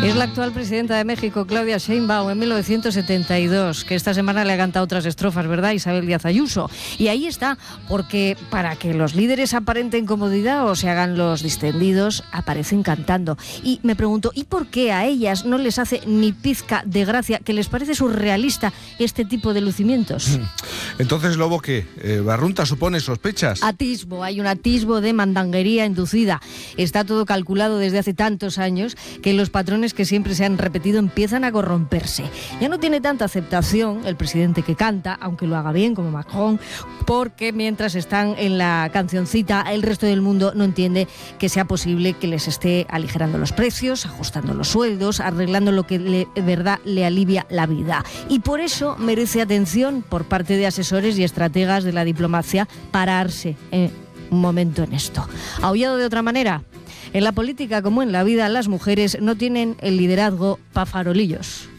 Es la actual presidenta de México, Claudia Sheinbaum, en 1972, que esta semana le ha cantado otras estrofas, ¿verdad?, Isabel Díaz Ayuso. Y ahí está, porque para que los líderes aparenten comodidad o se hagan los distendidos, aparecen cantando. Y me pregunto, ¿y por qué a ellas no les hace ni pizca de gracia, que les parece surrealista este tipo de lucimientos? Entonces, Lobo, ¿qué? ¿Barrunta supone sospechas? Atisbo, hay un atisbo de mandanguería inducida. Está todo calculado desde hace tantos años que los patrones que siempre se han repetido empiezan a corromperse. Ya no tiene tanta aceptación el presidente que canta, aunque lo haga bien, como Macron, porque mientras están en la cancioncita, el resto del mundo no entiende que sea posible que les esté aligerando los precios, ajustando los sueldos, arreglando lo que de verdad le alivia la vida. Y por eso merece atención por parte de asesores y estrategas de la diplomacia pararse un momento en esto. ¿Aullado de otra manera? En la política, como en la vida, las mujeres no tienen el liderazgo pa' farolillos.